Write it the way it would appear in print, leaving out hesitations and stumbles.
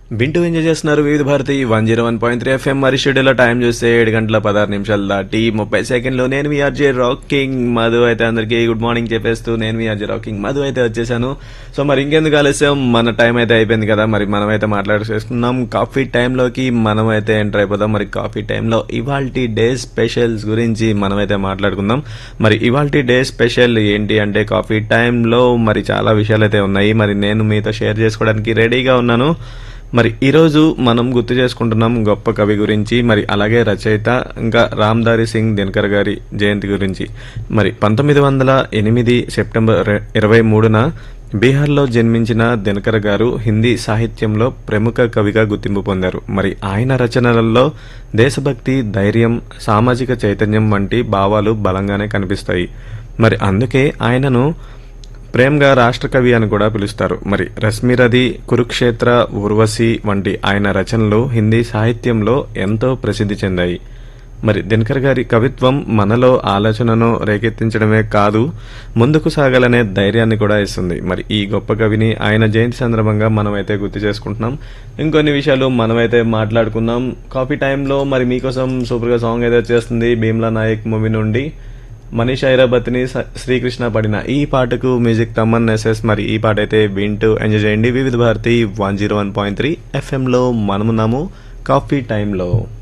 వింటూ ఎంజాయ్ చేస్తున్నారు వివిధ భారతి 101.3 ఎఫ్ఎం. మరి షెడ్యూల్లో టైం చూస్తే 7 గంటల 16 నిమిషాలు దాటి 30 సెకండ్లు. నేను మీ ఆర్జే రాకింగ్ మధు అయితే అందరికీ గుడ్ మార్నింగ్ చెప్పేస్తూ నేను మీ ఆర్జే రాకింగ్ మధు అయితే వచ్చేసాను. సో మరి ఇంకెందుకు ఆలస్యం, మన టైం అయితే అయిపోయింది కదా. మరి మనమైతే మాట్లాడేసుకున్నాం కాఫీ టైంలోకి. మనమైతే ఎంటర్ అయిపోదాం. మరి కాఫీ టైంలో ఇవాల్టి డే స్పెషల్స్ గురించి మనమైతే మాట్లాడుకుందాం. మరి ఇవాల్టి డే స్పెషల్ ఏంటి అంటే కాఫీ టైంలో మరి చాలా విషయాలు అయితే ఉన్నాయి. మరి నేను మీతో షేర్ చేసుకోవడానికి రెడీగా ఉన్నాను. మరి ఈరోజు మనం గుర్తు చేసుకుంటున్నాం గొప్ప కవి గురించి, మరి అలాగే రచయిత ఇంకా రామ్ధారి సింగ్ దినకర్ గారి జయంతి గురించి. మరి 1908 సెప్టెంబర్ 23న బీహార్లో జన్మించిన దినకర్ గారు హిందీ సాహిత్యంలో ప్రముఖ కవిగా గుర్తింపు పొందారు. మరి ఆయన రచనలలో దేశభక్తి, ధైర్యం, సామాజిక చైతన్యం వంటి భావాలు బలంగానే కనిపిస్తాయి. మరి అందుకే ఆయనను ప్రేమ్గా రాష్ట్రకవి అని కూడా పిలుస్తారు. మరి రశ్మిరథి, కురుక్షేత్ర, ఊర్వశి వంటి ఆయన రచనలు హిందీ సాహిత్యంలో ఎంతో ప్రసిద్ధి చెందాయి. మరి దినకర్ గారి కవిత్వం మనలో ఆలోచనను రేకెత్తించడమే కాదు, ముందుకు సాగాలనే ధైర్యాన్ని కూడా ఇస్తుంది. మరి ఈ గొప్ప కవిని ఆయన జయంతి సందర్భంగా మనమైతే గుర్తు చేసుకుంటున్నాం. ఇంకొన్ని విషయాలు మనమైతే మాట్లాడుకుందాం కాఫీ టైంలో. మరి మీకోసం సూపర్గా సాంగ్ అయితే వచ్చేస్తుంది భీమ్లా నాయక్ మూవీ నుండి. మనీష్ ఐరాబత్ని శ్రీకృష్ణ పడిన ఈ పాటకు మ్యూజిక్ తమన్ ఎస్ఎస్. మరి ఈ పాట అయితే వింటూ ఎంజాయ్ చేయండి. వివిధ భారతి 101.3 ఎఫ్ఎంలో మనమున్నాము కాఫీ టైంలో.